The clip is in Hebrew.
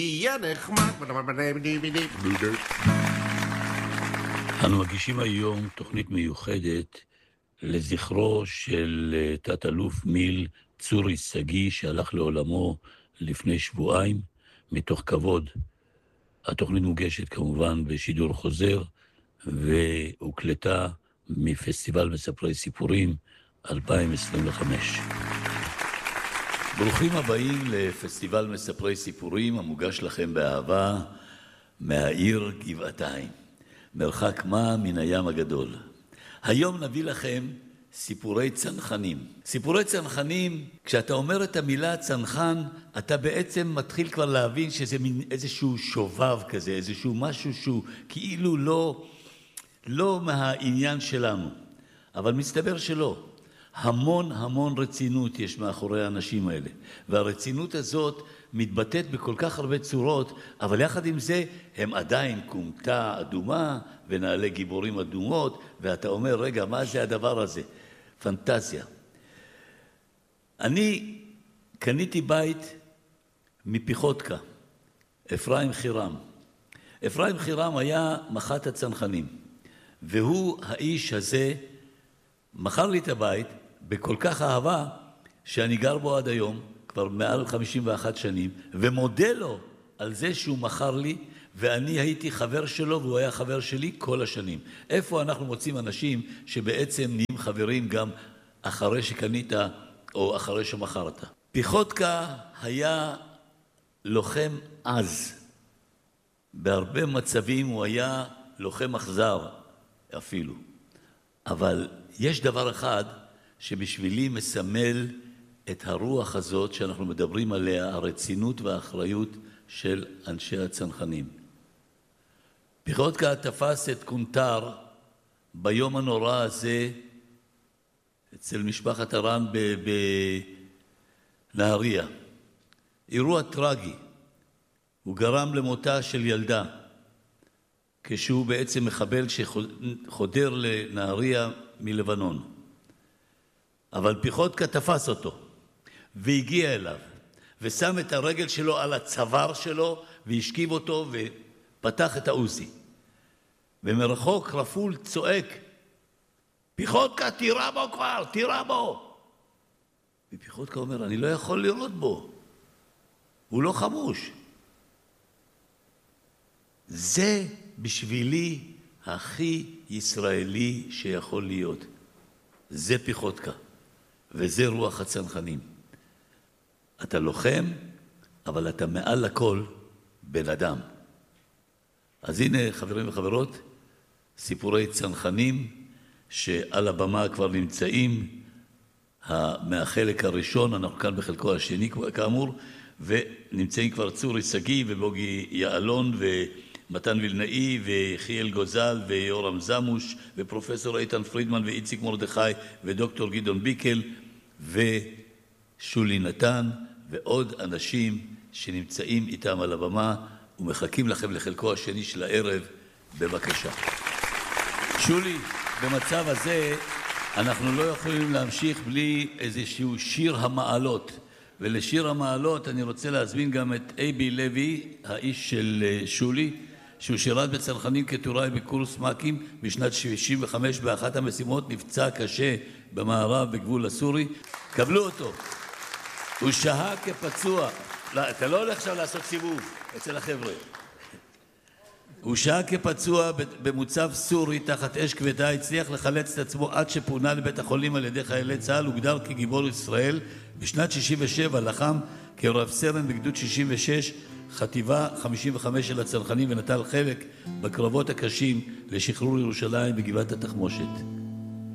יהיה נחמד. אנו מגישים היום תוכנית מיוחדת לזכרו של תת-אלוף מיל צורי סגי, שהלך לעולמו לפני שבועיים מתוך כבוד. התוכנית מוגשת כמובן בשידור חוזר, והוקלטה מפסטיבל מספרי סיפורים 2025. ברוכים הבאים לפסטיבל מספרי סיפורים המוגש לכם באהבה מהעיר גבעתיים, מרחק מה מן הים הגדול. היום נביא לכם סיפורי צנחנים. סיפורי צנחנים, כשאתה אומר את המילה צנחן, אתה בעצם מתחיל כבר להבין שזה מין איזשהו שובב כזה, איזשהו משהו שהוא כאילו לא מהעניין שלנו. אבל מסתבר שלא. המון רצינות יש מאחורי האנשים האלה. והרצינות הזאת מתבטאת בכל כך הרבה צורות, אבל יחד עם זה הם עדיין קומתה אדומה ונעלי גיבורים אדומות, ואתה אומר, רגע, מה זה הדבר הזה? פנטזיה. אני קניתי בית מפיחותקה, אפרים חירם. אפרים חירם היה מח"ט הצנחנים, והוא האיש הזה מכר לי את הבית בכל כך אהבה שאני גר בו עד היום, כבר מעל 51 שנים, ומודה לו על זה שהוא מכר לי, ואני הייתי חבר שלו והוא היה חבר שלי כל השנים. איפה אנחנו מוצאים אנשים שבעצם נהיים חברים גם אחרי שקנית או אחרי שמכרת? פיחותקה היה לוחם עז. בהרבה מצבים הוא היה לוחם אכזר אפילו. אבל יש דבר אחד שבשבילי מסמל את הרוח הזאת שאנחנו מדברים עליה, הרצינות והאחריות של אנשי הצנחנים. פיחותקה תפס את קונטר ביום הנורא הזה אצל משפחת הרן בנהריה. אירוע טרגי. הוא גרם למותה של ילדה, כשהוא בעצם מחבל שחודר לנהריה מלבנון. אבל פיחותקה תפס אותו והגיע אליו ושם את הרגל שלו על הצוואר שלו והשכיב אותו ופתח את העוזי. ומרחוק רפול צועק, פיחותקה, תירה בו כבר, תירה בו. ופיחותקה אומר, אני לא יכול לראות בו, הוא לא חמוש. זה בשבילי הכי ישראלי שיכול להיות. זה פיחותקה, וזה רוח הצנחנים. אתה לוחם, אבל אתה מעל הכל בן אדם. אז הנה, חברים וחברות, סיפורי צנחנים שעל הבמה כבר נמצאים, מהחלק הראשון, אנחנו כאן בחלקו השני כאמור, ונמצאים כבר צורי סגי ובוגי יעלון מתן וילנאי ויחיאל גוזל ויורם זמוש ופרופסור איתן פרידמן ואיציק מרדכי ודוקטור גדעון ביקל ושולי נתן ועוד אנשים שנמצאים איתם על הבמה ומחכים לכם לחלקו השני של הערב. בבקשה. שולי, במצב הזה אנחנו לא יכולים להמשיך בלי איזשהו שיר המעלות, ולשיר המעלות אני רוצה להזמין גם את אייבי לוי, האיש של שולי, שהוא שירת בצנחנים כטוראי בקורס מ"כים בשנת 65 באחת המשימות, נפצע קשה במערב בגבול הסורי. קבלו אותו. הוא שהה כפצוע. לא, אתה לא הולך עכשיו לעשות סיבוב אצל החבר'ה. הוא שהה כפצוע במוצב סורי תחת אש כבדה, הצליח לחלץ את עצמו עד שפונה לבית החולים על ידי חיילי צה"ל, הוגדר כגיבור ישראל. בשנת 67 לחם כרב סרן בגדוד 66, חטיבה 55 של הצנחנים, ונטל חלק בקרבות הקשים לשחרור ירושלים בגבעת התחמושת.